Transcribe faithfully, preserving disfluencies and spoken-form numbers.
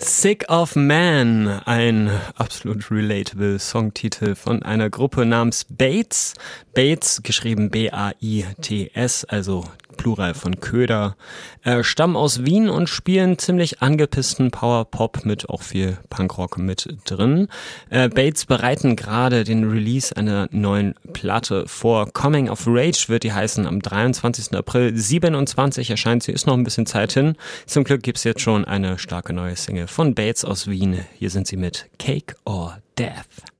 Sick of Man, ein absolut relatable Songtitel von einer Gruppe namens Bates. Bates, geschrieben B A I T S, also Plural von Köder, äh, stammen aus Wien und spielen ziemlich angepissten Power-Pop mit auch viel Punkrock mit drin. Äh, Bates bereiten gerade den Release einer neuen Platte vor. Coming of Rage wird die heißen. Am dreiundzwanzigsten April siebenundzwanzig erscheint sie, ist noch ein bisschen Zeit hin. Zum Glück gibt's jetzt schon eine starke neue Single von Bates aus Wien. Hier sind sie mit Cake or Death.